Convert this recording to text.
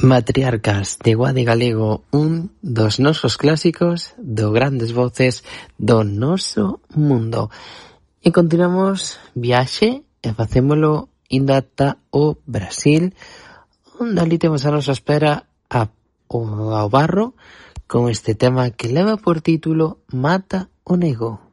Matriarcas de Guade Galego, un dos nosos clásicos do grandes voces do noso mundo. E continuamos viaxe e facémolo indo ata o Brasil, onde ali temos a nosa espera ao Barro con este tema que leva por título Mata o Nego.